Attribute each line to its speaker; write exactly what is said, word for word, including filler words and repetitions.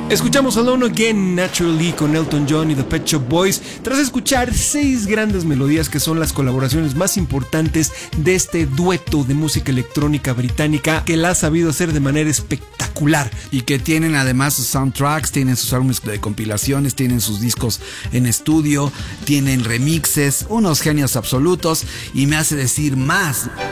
Speaker 1: Escuchamos Alone Again, Naturally con Elton John y The Pet Shop Boys, tras escuchar seis grandes melodías que son las colaboraciones más importantes de este dueto de música electrónica británica que la ha sabido hacer de manera espectacular.
Speaker 2: Y que tienen además sus soundtracks, tienen sus álbumes de compilaciones, tienen sus discos en estudio, tienen remixes, unos genios absolutos, y me hace decir más.